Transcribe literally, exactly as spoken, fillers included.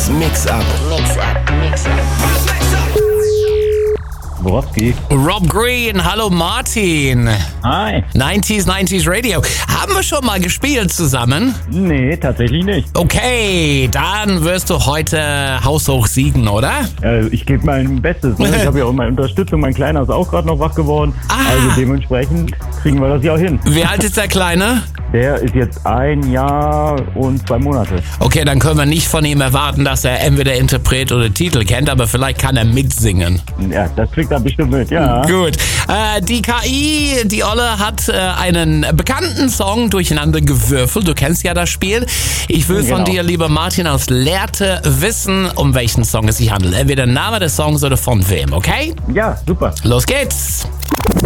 Das Mix-Up. Mix-Up, Mix-Up. Borowski. Rob Green, hallo Martin. Hi. neunziger, neunziger Radio. Haben wir schon mal gespielt zusammen? Nee, tatsächlich nicht. Okay, dann wirst du heute haushoch siegen, oder? Äh, ich gebe mein Bestes. Ne? Ich habe ja auch meine Unterstützung. Mein Kleiner ist auch gerade noch wach geworden. Ah. Also dementsprechend kriegen wir das ja auch hin. Wie alt ist der Kleine? Der ist jetzt ein Jahr und zwei Monate. Okay, dann können wir nicht von ihm erwarten, dass er entweder Interpret oder Titel kennt, aber vielleicht kann er mitsingen. Ja, das kriegt er bestimmt mit, ja. Gut. Äh, die K I, die Olle, hat äh, einen bekannten Song durcheinander gewürfelt. Du kennst ja das Spiel. Ich will von Genau. dir, lieber Martin, als Lehrte wissen, um welchen Song es sich handelt. Entweder Name des Songs oder von wem, okay? Ja, super. Los geht's!